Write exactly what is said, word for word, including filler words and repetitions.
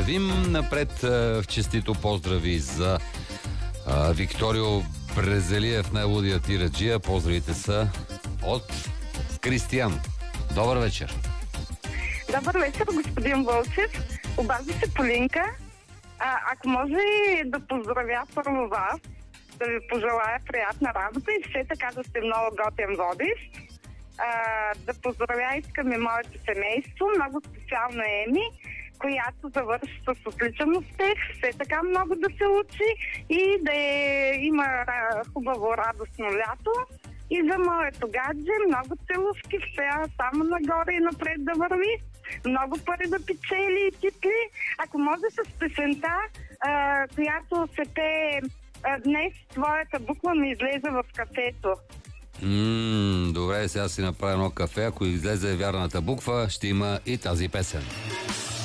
вървим напред. В честито поздрави за а, Викторио Брезелиев, най-лудия тираджия. Поздравите са от Кристиян. Добър вечер. Добър вечер, господин Вълчев. Обази се Полинка. А, ако може да поздравя първо вас, да ви пожелая приятна работа и все така да сте много готин водещ. А, да поздравя искам и моето семейство, много специално Еми, която завърши с отличен успех, все така много да се учи и да е, има хубаво радостно лято. И за моето гадже много целувки, все само нагоре и напред да върви, много пари да печели и титли. Ако може с песента, а, която се пее днес, твоята буква ми излезе в кафето. Ммм, добре, сега си направя едно кафе. Ако излезе вярната буква, ще има и тази песен.